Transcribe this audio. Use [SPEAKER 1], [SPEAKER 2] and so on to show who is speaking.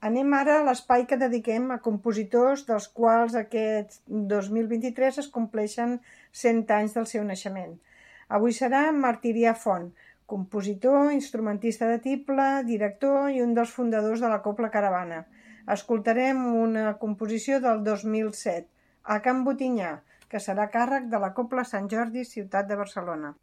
[SPEAKER 1] Anem ara a l'espai que dediquem a compositors dels quals aquest 2023 es compleixen 100 anys del seu naixement. Avui serà Martirià Font, compositor, instrumentista de tible, director i un dels fundadors de la Cobla Caravana. Escoltarem una composició del 2007, a Can Botinyà, que serà a càrrec de la Cobla Sant Jordi, ciutat de Barcelona.